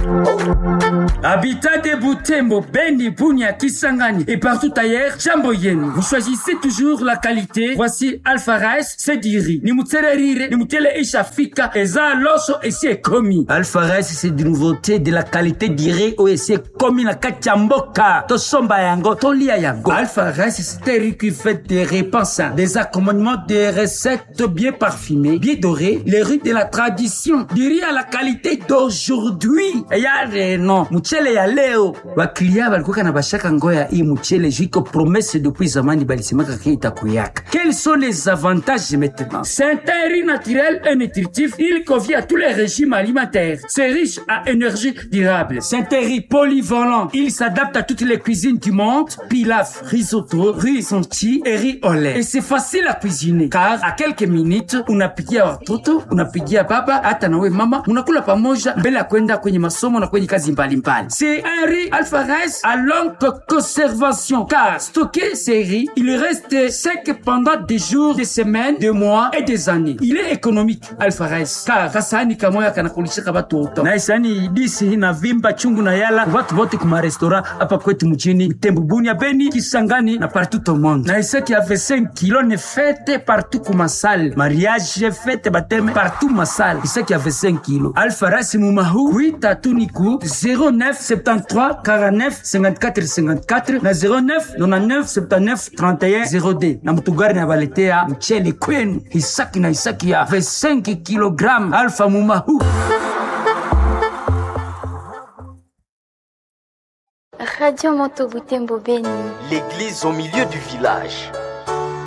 Habitat de Butembo, Beni, Bunia, Kisangani et partout ailleurs, jambo yenu. Vous choisissez toujours la qualité. Voici Alpha Rice, c'est du riz. Ni mutele rire, ni mutele ishafika, eza loso et c'est commis. Alpha Rice, c'est de nouveauté, de la qualité du riz ou c'est commis na kachamboka. To somba yango, to lia yango. Alpha Rice, c'est un riz qui fait des repas sains, des accommodements, des recettes bien parfumées, bien dorées, les riz de la tradition. Du riz à la qualité d'aujourd'hui. Et y'a des noms. Mchele ya leo wakilia balikuwa na bashaka ngoya hii mchele jiko promesse depuis zamani balisemaka kita kuyaka. Quels sont les avantages maintenant? C'est un riz naturel et nutritif. Il convient à tous les régimes alimentaires. C'est riche à énergie durable. C'est un riz polyvalent. Il s'adapte à toutes les cuisines du monde. Pilaf, risotto, riz sonti et riz au lait. Et c'est facile à cuisiner car à quelques minutes unapikia watoto, unapikia baba, hata nawe mama, unakula pamoja mbele ya kwenda kwenye masomo na kwenye kazi mbalimbali. C'est un riz Alpha Rice à longue conservation car stocké ces riz, il reste sec pendant des jours, des semaines, des mois et des années. Il est économique Alpha Rice car kasani kamoya kanakulishika watoto. Na isani disi na vimba chungu na yala watu wote kuma restaurant hapa kwetu mjini Butembo, Bunia, Beni, Kisangani na partout au monde. Na isa qui avait 5 kilos ne fête partout kuma salle. Mariage fête baptême partout ma salle. Isa qui avait 5 kilos. Alpha Rice mumahu 8 atuniku 09 73 49 54 54 na 09 99 79 31 0D. Na mtugari na baletea mchele kwenu Isaki na Isaki ya 25 kg Alpha mumahu. Radio Moto Butembo Beni. L'église au milieu du village.